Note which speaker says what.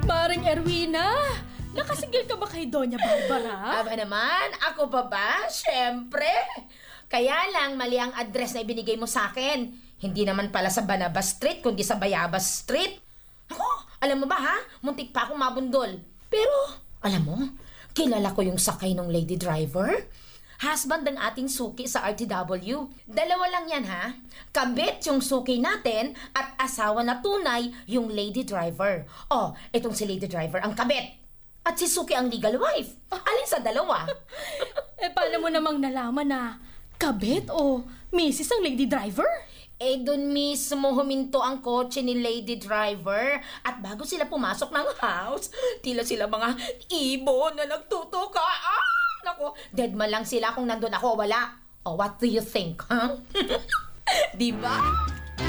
Speaker 1: Maring Erwina, nakasigil ka ba kay Doña Barbara?
Speaker 2: Aba naman, ako pa ba? Siyempre. Kaya lang, mali ang address na ibinigay mo sa akin. Hindi naman pala sa Banabas Street, kundi sa Bayabas Street. Ako, alam mo ba ha? Muntik pa akong mabundol. Pero, alam mo, kilala ko yung sakay ng lady driver. Husband ng ating suki sa RTW. Dalawa lang yan ha. Kabit yung suki natin at asawa na tunay yung lady driver. Oh, itong si lady driver ang kabit. At si suki ang legal wife. Alin sa dalawa?
Speaker 1: Paano mo namang nalaman na kabit o misis ang lady driver?
Speaker 2: Dun mismo huminto ang kotse ni lady driver. At bago sila pumasok ng house, tila sila mga ibon na nagtutuka. Nako, dead man lang sila kung nandun ako o wala. Oh, what do you think, huh? Diba?